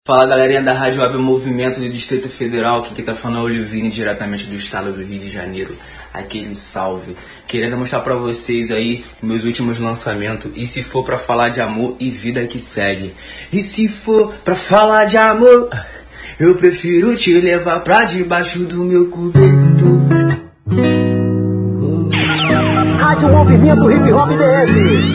Fala, galerinha da Rádio Web Movimento do Distrito Federal, aqui que tá falando é o Olivine, diretamente do estado do Rio de Janeiro. Aquele salve. Querendo mostrar pra vocês aí meus últimos lançamentos. E se for pra falar de amor e vida que segue. E se for pra falar de amor, eu prefiro te levar pra debaixo do meu cobertor. Rádio Movimento Hip Hop BR.